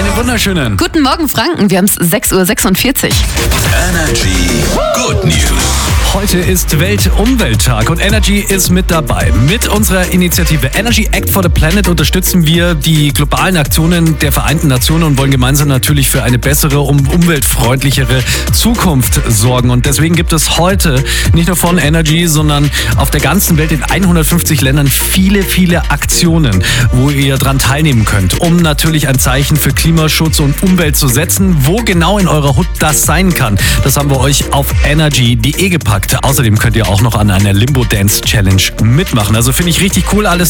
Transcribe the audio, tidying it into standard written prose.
einen wunderschönen. Guten Morgen, Franken. Wir haben es 6:46 Uhr. Energy Good News. Heute ist Weltumwelttag und Energy ist mit dabei. Mit unserer Initiative Energy Act for the Planet unterstützen wir die globalen Aktionen der Vereinten Nationen und wollen gemeinsam natürlich für eine bessere und umweltfreundlichere Zukunft sorgen. Und deswegen gibt es heute nicht nur von Energy, sondern auf der ganzen Welt in 150 Ländern viele Aktionen, wo ihr dran teilnehmen könnt, um natürlich ein Zeichen für Klimaschutz und Umwelt zu setzen. Wo genau in eurer Hut das sein kann, das haben wir euch auf energy.de gepackt. Außerdem könnt ihr auch noch an einer Limbo Dance Challenge mitmachen. Also finde ich richtig cool alles.